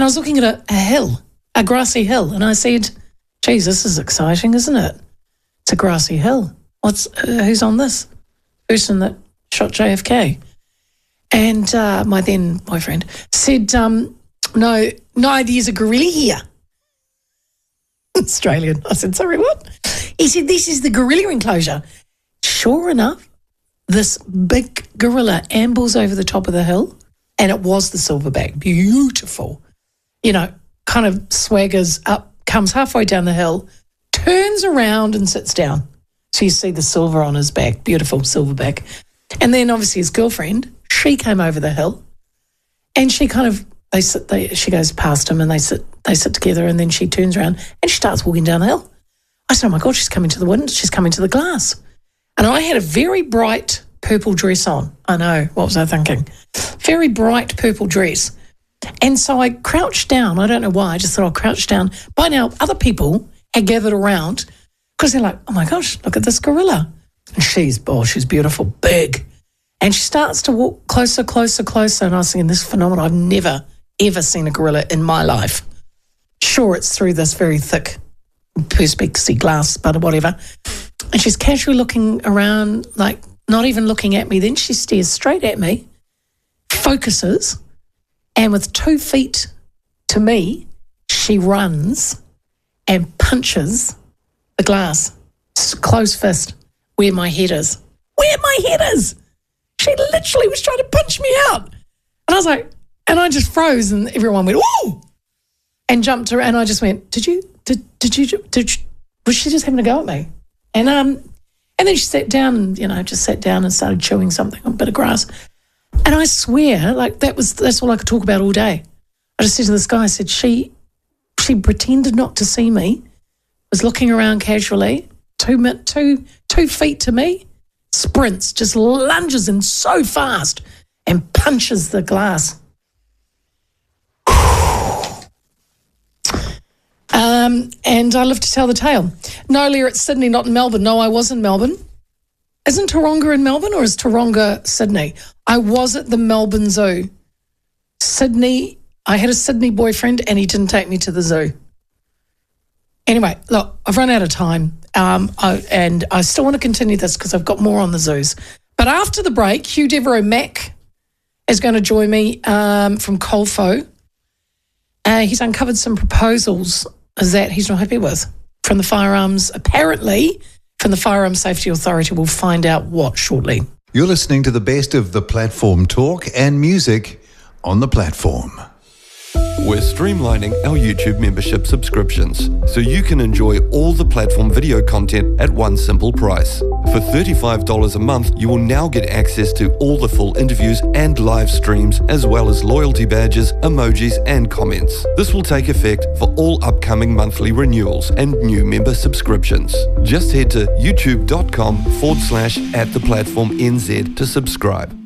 And I was looking at a hill, a grassy hill, and I said, geez, this is exciting, isn't it? It's a grassy hill. Who's on this? Person that shot JFK. And my then boyfriend said, no, there's a gorilla here. Australian. I said, sorry, what? He said, this is the gorilla enclosure. Sure enough, this big gorilla ambles over the top of the hill, and it was the silverback. Beautiful. You know, kind of swaggers up, comes halfway down the hill, turns around and sits down. So you see the silver on his back, beautiful silverback. And then obviously his girlfriend, she came over the hill, and she kind of, she goes past him, and they sit together, and then she turns around and she starts walking down the hill. I said, oh my God, she's coming to the window, she's coming to the glass. And I had a very bright purple dress on. I know, what was I thinking? Very bright purple dress. And so I crouched down. I don't know why, I just thought I'll crouch down. By now, other people had gathered around because they're like, oh my gosh, look at this gorilla. And she's beautiful, big. And she starts to walk closer, closer, closer. And I was thinking, this phenomenon, I've never, ever seen a gorilla in my life. Sure, it's through this very thick Perspex glass, but whatever. And she's casually looking around, like not even looking at me. Then she stares straight at me, focuses, and with 2 feet to me, she runs and punches the glass, close fist, where my head is. Where my head is! She literally was trying to punch me out. And I was like, and I just froze, and everyone went, whoa! And jumped around, and I just went, did you, was she just having a go at me? And then she sat down and, just sat down and started chewing something, a bit of grass. And I swear, like that's all I could talk about all day. I just said to this guy, I said, she pretended not to see me, was looking around casually, 2 feet to me, sprints, just lunges in so fast and punches the glass. And I live to tell the tale. No, Leah, it's Sydney, not in Melbourne. No, I was in Melbourne. Isn't Taronga in Melbourne, or is Taronga Sydney? I was at the Melbourne Zoo. Sydney, I had a Sydney boyfriend and he didn't take me to the zoo. Anyway, look, I've run out of time and I still want to continue this because I've got more on the zoos. But after the break, Hugh Devereux Mack is going to join me from Colfo. He's uncovered some proposals that he's not happy with from the firearms, apparently from the Firearms Safety Authority. We'll find out what shortly. You're listening to the best of the platform talk and music on the platform. We're streamlining our YouTube membership subscriptions so you can enjoy all the platform video content at one simple price. For $35 a month, you will now get access to all the full interviews and live streams, as well as loyalty badges, emojis, and comments. This will take effect for all upcoming monthly renewals and new member subscriptions. Just head to youtube.com/@theplatformnz to subscribe.